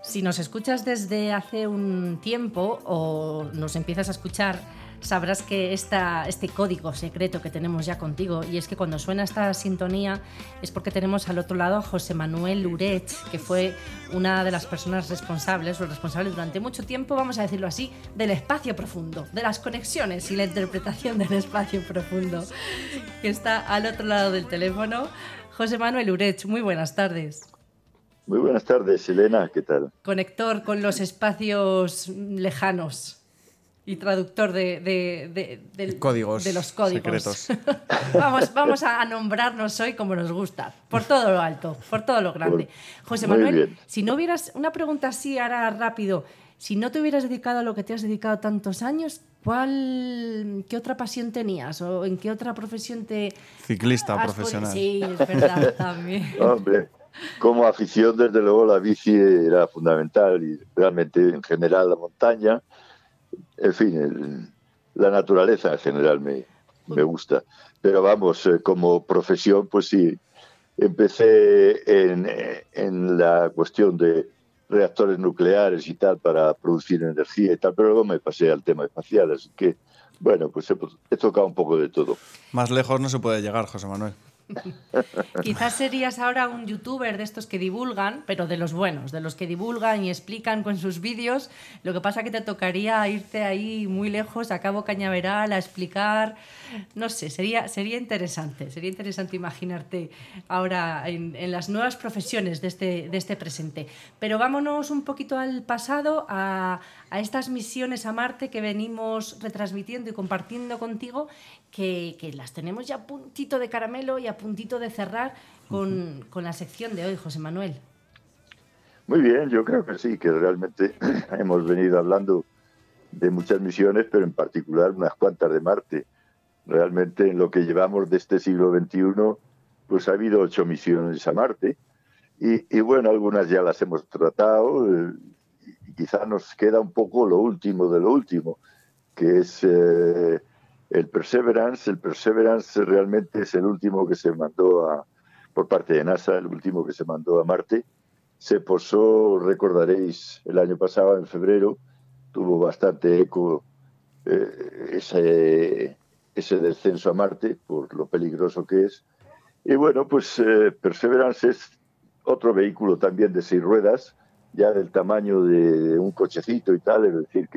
Si nos escuchas desde hace un tiempo o nos empiezas a escuchar, sabrás que este código secreto que tenemos ya contigo, y es que cuando suena esta sintonía es porque tenemos al otro lado a José Manuel Urech, que fue una de las personas responsables, o responsable durante mucho tiempo, vamos a decirlo así, del espacio profundo, de las conexiones y la interpretación del espacio profundo, que está al otro lado del teléfono. José Manuel Urech, muy buenas tardes. Muy buenas tardes, Elena, ¿qué tal? Conector con los espacios lejanos y traductor de los códigos secretos. vamos a nombrarnos hoy como nos gusta, por todo lo alto, por todo lo grande. José Muy Manuel, bien. si no hubieras, una pregunta así ahora rápido, si no te hubieras dedicado a lo que te has dedicado tantos años, ¿qué otra pasión tenías? ¿O en qué otra profesión te... Ciclista profesional. Sí, es verdad, también. Hombre, como afición, desde luego, la bici era fundamental y realmente, en general, la montaña, en fin, la naturaleza en general me gusta. Pero vamos, como profesión, pues sí, empecé en la cuestión de reactores nucleares y tal para producir energía y tal, pero luego me pasé al tema espacial, así que, bueno, pues he tocado un poco de todo. Más lejos no se puede llegar, José Manuel. Quizás serías ahora un youtuber de estos que divulgan, pero de los buenos, de los que divulgan y explican con sus vídeos. Lo que pasa que te tocaría irte ahí muy lejos, a Cabo Cañaveral, a explicar. No sé, sería interesante imaginarte ahora en las nuevas profesiones de este presente. Pero vámonos un poquito al pasado, a estas misiones a Marte que venimos retransmitiendo y compartiendo contigo, que las tenemos ya a puntito de caramelo y a puntito de cerrar con la sección de hoy, José Manuel. Muy bien, yo creo que sí, que realmente hemos venido hablando de muchas misiones, pero en particular unas cuantas de Marte. Realmente en lo que llevamos de este siglo XXI, pues ha habido 8 misiones a Marte y bueno, algunas ya las hemos tratado y quizá nos queda un poco lo último de lo último, que es el Perseverance. El Perseverance realmente es el último que se mandó por parte de NASA, el último que se mandó a Marte. Se posó, recordaréis, el año pasado, en febrero, tuvo bastante eco ese descenso a Marte por lo peligroso que es. Y bueno, pues Perseverance es otro vehículo también de 6 ruedas, ya del tamaño de un cochecito y tal, es decir,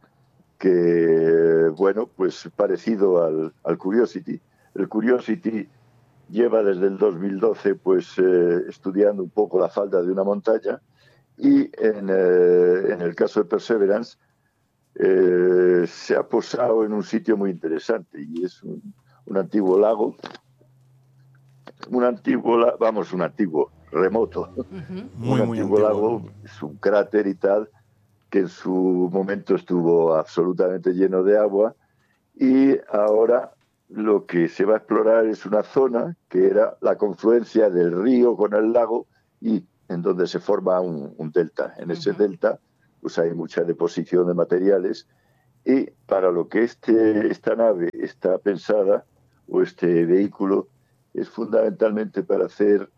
que bueno, pues parecido al Curiosity. El Curiosity lleva desde el 2012 pues estudiando un poco la falda de una montaña y en el caso de Perseverance se ha posado en un sitio muy interesante y es un antiguo lago, un antiguo remoto, Muy, un muy antiguo lago, es un cráter y tal, que en su momento estuvo absolutamente lleno de agua y ahora lo que se va a explorar es una zona que era la confluencia del río con el lago y en donde se forma un delta. En ese delta pues hay mucha deposición de materiales y para lo que esta nave está pensada o este vehículo es fundamentalmente para hacer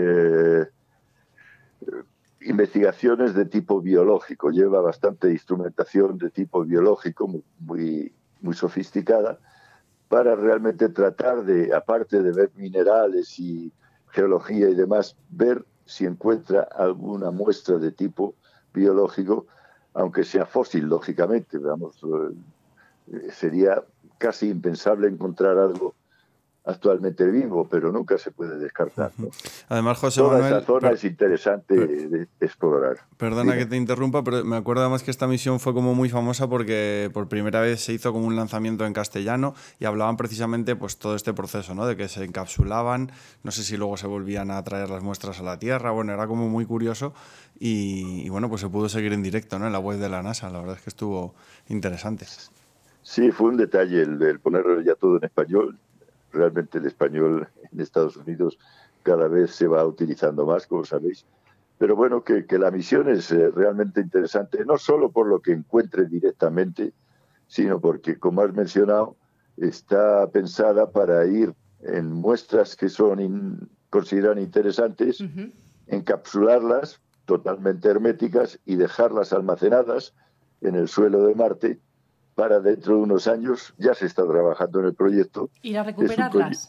investigaciones de tipo biológico. Lleva bastante instrumentación de tipo biológico muy, muy sofisticada para realmente tratar de, aparte de ver minerales y geología y demás, ver si encuentra alguna muestra de tipo biológico, aunque sea fósil, lógicamente. Vamos, sería casi impensable encontrar algo actualmente vivo, pero nunca se puede descartar, ¿no? Además, José Toda Manuel, esa zona es interesante de explorar. Perdona Dime. que te interrumpa, pero me acuerdo además que esta misión fue como muy famosa porque por primera vez se hizo como un lanzamiento en castellano y hablaban precisamente pues todo este proceso, ¿no? De que se encapsulaban, no sé si luego se volvían a traer las muestras a la Tierra, bueno, era como muy curioso y bueno, pues se pudo seguir en directo, ¿no? En la web de la NASA, la verdad es que estuvo interesante. Sí, fue un detalle el ponerlo ya todo en español. Realmente el español en Estados Unidos cada vez se va utilizando más, como sabéis. Pero bueno, que la misión es realmente interesante, no solo por lo que encuentre directamente, sino porque, como has mencionado, está pensada para ir en muestras que son consideran interesantes, encapsularlas totalmente herméticas y dejarlas almacenadas en el suelo de Marte para dentro de unos años. Ya se está trabajando en el proyecto. ¿Ir a recuperarlas?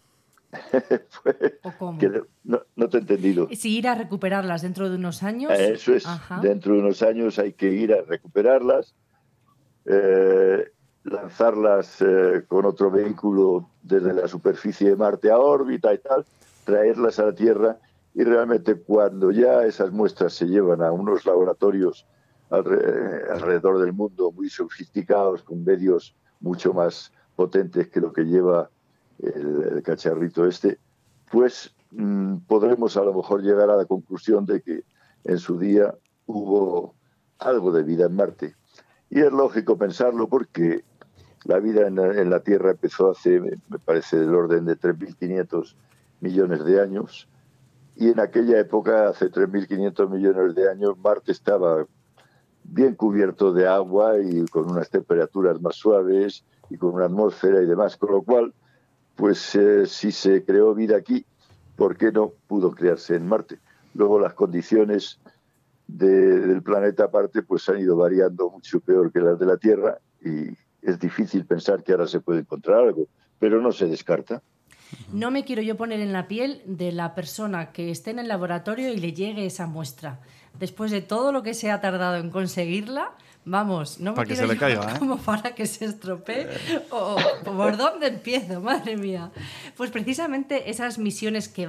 ¿O cómo? No te he entendido. Si ir a recuperarlas dentro de unos años. Eso es. Ajá. Dentro de unos años hay que ir a recuperarlas, lanzarlas con otro vehículo desde la superficie de Marte a órbita y tal, traerlas a la Tierra, y realmente cuando ya esas muestras se llevan a unos laboratorios alrededor del mundo muy sofisticados, con medios mucho más potentes que lo que lleva el cacharrito este, pues podremos a lo mejor llegar a la conclusión de que en su día hubo algo de vida en Marte. Y es lógico pensarlo porque la vida en la Tierra empezó hace, me parece, del orden de 3.500 millones de años, y en aquella época, hace 3.500 millones de años, Marte estaba bien cubierto de agua y con unas temperaturas más suaves y con una atmósfera y demás, con lo cual, pues si se creó vida aquí, ¿por qué no pudo crearse en Marte? Luego las condiciones del planeta aparte pues han ido variando mucho peor que las de la Tierra, y es difícil pensar que ahora se puede encontrar algo, pero no se descarta. No me quiero yo poner en la piel de la persona que esté en el laboratorio y le llegue esa muestra. Después de todo lo que se ha tardado en conseguirla, vamos, no me para quiero que se le caiga, como para que se estropee. O ¿por dónde empiezo? Madre mía. Pues precisamente esas misiones que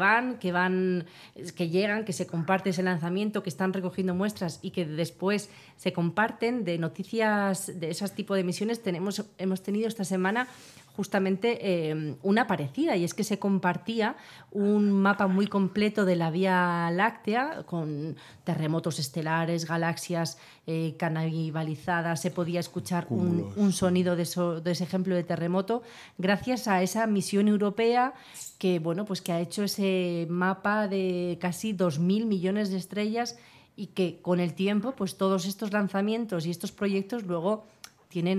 llegan, que se comparte ese lanzamiento, que están recogiendo muestras y que después se comparten, de noticias de esos tipos de misiones, hemos tenido esta semana justamente una parecida, y es que se compartía un mapa muy completo de la Vía Láctea con terremotos estelares, galaxias canibalizadas. Se podía escuchar un sonido de ese ejemplo de terremoto gracias a esa misión europea que, bueno, pues que ha hecho ese mapa de casi 2.000 millones de estrellas, y que con el tiempo pues todos estos lanzamientos y estos proyectos luego tienen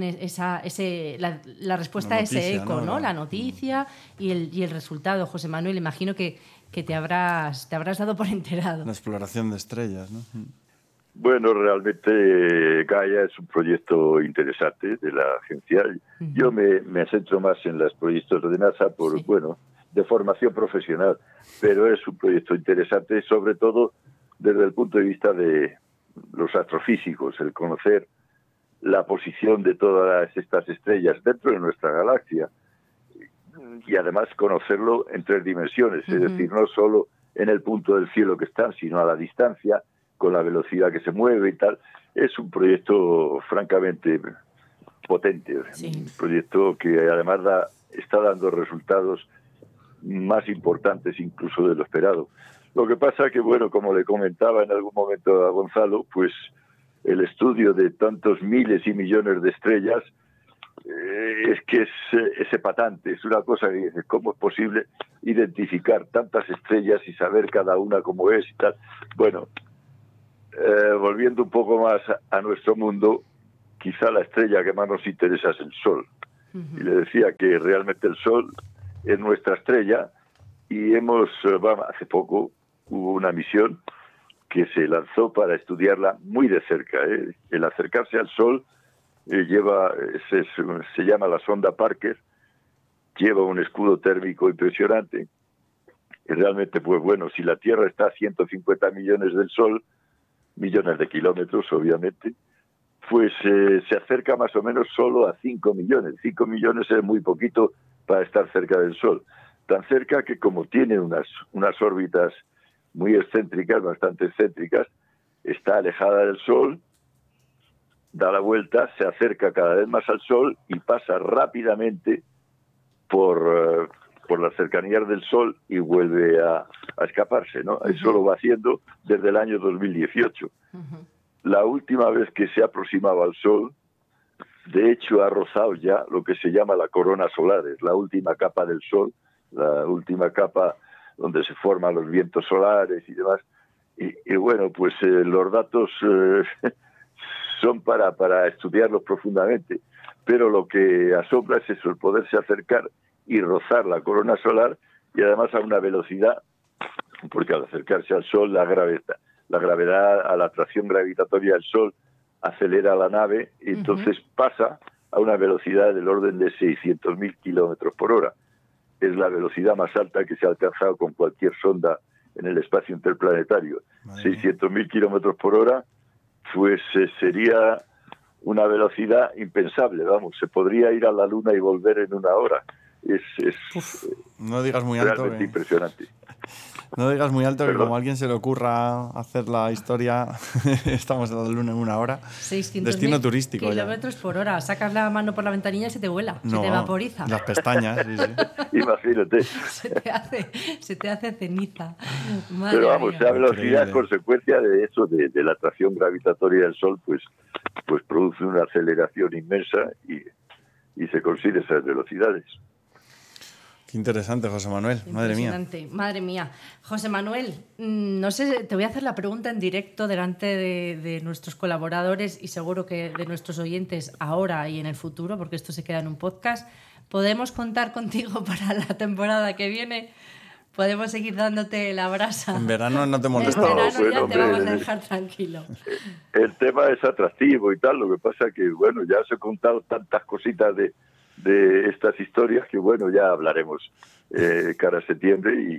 la respuesta a ese eco, ¿no? La noticia y el resultado. José Manuel, imagino que te habrás dado por enterado. La exploración de estrellas, ¿no? Bueno, realmente Gaia es un proyecto interesante de la agencia. Yo me centro más en los proyectos de NASA de formación profesional, pero es un proyecto interesante, sobre todo desde el punto de vista de los astrofísicos, el conocer la posición de todas estas estrellas dentro de nuestra galaxia, y además conocerlo en 3 dimensiones, es decir, no solo en el punto del cielo que están, sino a la distancia, con la velocidad que se mueve y tal. Es un proyecto francamente potente, un proyecto que además está dando resultados más importantes incluso de lo esperado. Lo que pasa que, bueno, como le comentaba en algún momento a Gonzalo, pues el estudio de tantos miles y millones de estrellas es que es epatante. Es una cosa que dice, ¿cómo es posible identificar tantas estrellas y saber cada una cómo es y tal? Bueno, volviendo un poco más a nuestro mundo, quizá la estrella que más nos interesa es el Sol. Y le decía que realmente el Sol es nuestra estrella, y hace poco hubo una misión que se lanzó para estudiarla muy de cerca. El acercarse al Sol se llama la sonda Parker, lleva un escudo térmico impresionante, y realmente, pues bueno, si la Tierra está a 150 millones del Sol, millones de kilómetros, obviamente, pues se acerca más o menos solo a 5 millones. 5 millones es muy poquito para estar cerca del Sol. Tan cerca que, como tiene unas órbitas muy excéntricas, bastante excéntricas, está alejada del Sol, da la vuelta, se acerca cada vez más al Sol y pasa rápidamente por las cercanías del Sol y vuelve a escaparse, ¿no? Eso lo va haciendo desde el año 2018. La última vez que se aproximaba al Sol, de hecho, ha rozado ya lo que se llama la corona solar, es la última capa del Sol, la última capa donde se forman los vientos solares y demás. Y bueno, pues los datos son para estudiarlos profundamente, pero lo que asombra es eso, el poderse acercar y rozar la corona solar, y además a una velocidad, porque al acercarse al Sol la la gravedad, a la atracción gravitatoria del Sol, acelera la nave y entonces pasa a una velocidad del orden de 600.000 kilómetros por hora. Es la velocidad más alta que se ha alcanzado con cualquier sonda en el espacio interplanetario. 600.000 kilómetros por hora, pues sería una velocidad impensable, vamos, se podría ir a la Luna y volver en 1 hora. No digas muy alto. Realmente impresionante. No digas muy alto. Perdón. Que como a alguien se le ocurra hacer la historia, estamos en la Luna en 1 hora. 600.000 destino turístico kilómetros por hora. Sacas la mano por la ventanilla y se te vuela, no, se te vaporiza. Las pestañas, sí. Imagínate. se te hace ceniza. Madre Pero vamos, mía. la velocidad es Increíble. consecuencia de eso, de la atracción gravitatoria del Sol, pues produce una aceleración inmensa y se consigue esas velocidades. Qué interesante, José Manuel. Madre mía. Impresionante, madre mía. José Manuel, no sé, te voy a hacer la pregunta en directo delante de nuestros colaboradores y seguro que de nuestros oyentes ahora y en el futuro, porque esto se queda en un podcast. ¿Podemos contar contigo para la temporada que viene? ¿Podemos seguir dándote la brasa? En verano no te En molestamos. verano bueno, ya te hombre, vamos a dejar tranquilo. El tema es atractivo y tal, lo que pasa que, bueno, ya os he contado tantas cositas de estas historias que, bueno, ya hablaremos cara a septiembre y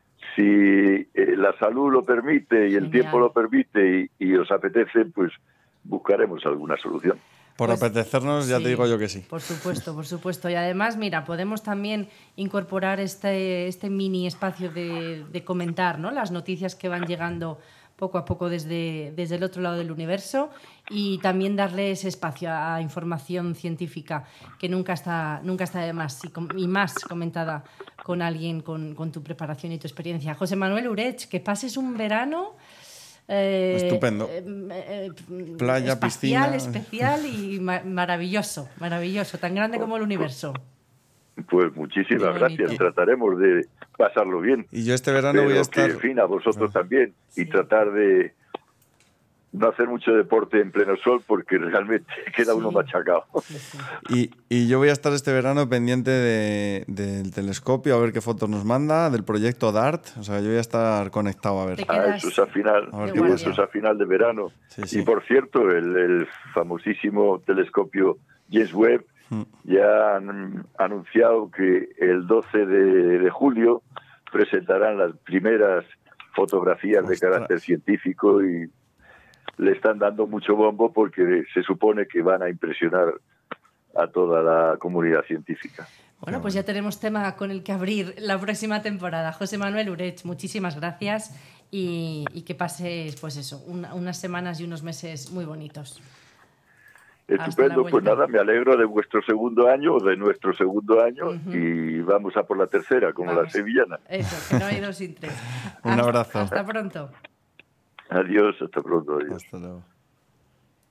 si la salud lo permite y el Genial. tiempo lo permite y os apetece, pues buscaremos alguna solución. Por Pues, apetecernos, ya sí, te digo yo que sí. Por supuesto, por supuesto. Y además, mira, podemos también incorporar este mini espacio de comentar, ¿no?, las noticias que van llegando poco a poco desde el otro lado del universo y también darle ese espacio a información científica que nunca está de más y más comentada con alguien con tu preparación y tu experiencia. José Manuel Urech, que pases un verano Estupendo. Playa, espacial, piscina. especial y maravilloso, tan grande como el universo. Pues muchísimas Qué bonito. gracias, trataremos de pasarlo bien. Y yo este verano Pero voy a estar... que, en fin, a vosotros también. Sí. Y tratar de no hacer mucho deporte en pleno sol porque realmente queda uno Sí. machacado. Sí, sí. Y yo voy a estar este verano pendiente del telescopio, a ver qué fotos nos manda, del proyecto DART. O sea, yo voy a estar conectado a ver. Te quedas Eso es a final, A ver qué eso es a final de verano. Sí, sí. Y por cierto, el famosísimo telescopio James Webb ya han anunciado que el 12 de julio presentarán las primeras fotografías de Ostras. carácter científico y le están dando mucho bombo porque se supone que van a impresionar a toda la comunidad científica. Bueno, pues ya tenemos tema con el que abrir la próxima temporada. José Manuel Urech, muchísimas gracias y que pases, pues eso, unas semanas y unos meses muy bonitos. Estupendo, pues nada, me alegro de vuestro segundo año o de nuestro segundo año y vamos a por la tercera, como Vamos. la sevillana. Eso, que no hay dos sin tres. Un abrazo. Hasta pronto. Adiós, hasta pronto. Adiós. Hasta luego.